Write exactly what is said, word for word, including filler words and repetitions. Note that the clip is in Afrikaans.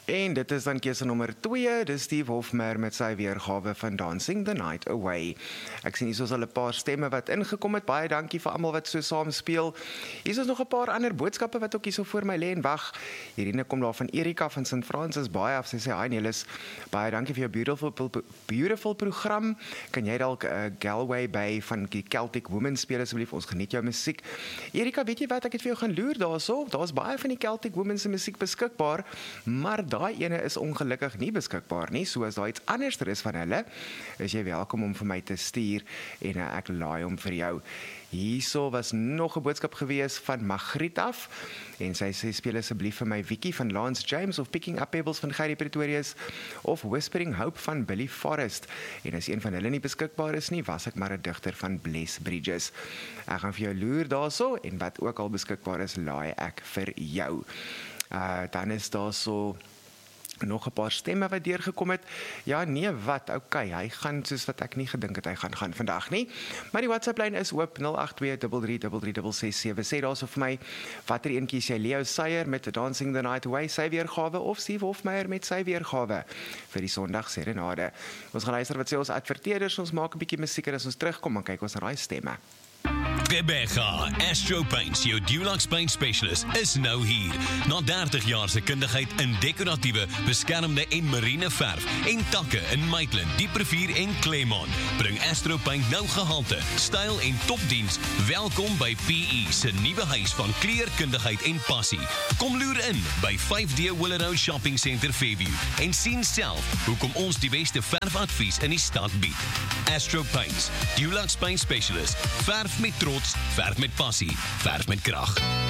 En dit is dan keuse nommer twee, dis Steve Hofmeyr met sy weergawe van Dancing the Night Away. Ek sien hier soos al 'n paar stemme wat ingekom het, baie dankie vir almal wat so saam speel. Hier is nog 'n paar ander boodskappe wat ook hier so voor my lê en wag. Hierine kom daar van Erika van Saint Francis baie af, sy sê, hi Nelis, baie dankie vir jou beautiful, beautiful program, kan jy dalk uh, Galway Bay van die Celtic Women speel asseblief, ons geniet jou musiek. Erika, weet jy wat, ek het vir jou gaan loer daarso, daar's baie van die Celtic Women se musiek beskikbaar, maar daai ene is ongelukkig nie beskikbaar nie, so as daar iets anders is van hulle, is jy welkom om vir my te stuur en ek laai hom vir jou. Hierso was nog 'n boodskap gewees van Magriet af, en sy sê, speel asseblief vir my Vicky van Lance James, of Picking Up Pebbles van Gary Pretorius, of Whispering Hope van Billy Forrest, en as een van hulle nie beskikbaar is nie, was ek maar 'n digter van Bless Bridges. Ek gaan vir jou loer daarso, en wat ook al beskikbaar is, laai ek vir jou. Uh, dan is daar so nog 'n paar stemme wat deurgekom het. Ja, nee, wat, okay, hy gaan soos wat ek nie gedink het hy gaan gaan vandag nie. Maar die WhatsApp-lyn is oop nul agt twee drie drie drie drie ses sewe. Sê daarso vir my watter een kies jy, Leo Sayer met Dancing the Night Away sy weergawe of Steve Hofmeyr met sy weergawe vir die Sondag serenade. Ons gaan luister wat sê ons adverteerders, ons maak 'n bietjie musiek en as ons terugkom dan kyk ons na daai stemme. Rebecca, Astro Paints, jou Dulux Paint Specialist, is nou hier. Na dertig jaar se kundigheid in dekoratiewe, beskermde en marine verf en takke in Maitland, Dieprivier en Claremont, bring Astro Paint nou gehalte, styl en topdiens. Welkom by P E se nuwe huis van kleurkundigheid en passie. Kom loer in by vyf D Willow Shopping Center Fairview en sien self hoekom ons die beste verfadvies in die stad bied. Astro Paints, Dulux Paint Specialist, verf met trots, verf met passie, verf met krag.